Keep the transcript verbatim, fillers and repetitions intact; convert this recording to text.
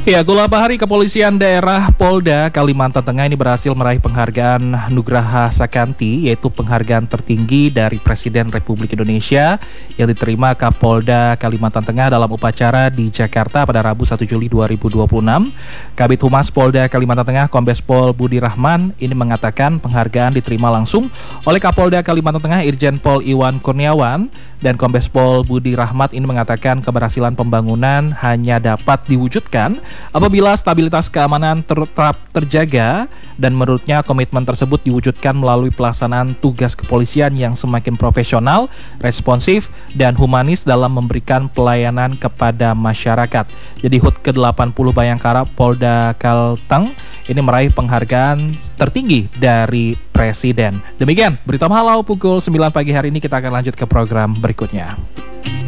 Ya, Gula Bahari Kepolisian Daerah Polda Kalimantan Tengah ini berhasil meraih penghargaan Nugraha Sakanti, yaitu penghargaan tertinggi dari Presiden Republik Indonesia yang diterima Kapolda Kalimantan Tengah dalam upacara di Jakarta pada Rabu satu Juli dua ribu dua puluh enam. Kabid Humas Polda Kalimantan Tengah Kombes Pol Budi Rahman ini mengatakan penghargaan diterima langsung oleh Kapolda Kalimantan Tengah Irjen Pol Iwan Kurniawan, dan Kombes Pol Budi Rahmat ini mengatakan keberhasilan pembangunan hanya dapat diwujudkan apabila stabilitas keamanan tetap terjaga, dan menurutnya komitmen tersebut diwujudkan melalui pelaksanaan tugas kepolisian yang semakin profesional, responsif, dan humanis dalam memberikan pelayanan kepada masyarakat. Jadi H U T ke delapan puluh Bayangkara Polda Kalteng ini meraih penghargaan tertinggi dari Presiden. Demikian berita Mahalau pukul sembilan pagi hari ini, kita akan lanjut ke program berikutnya.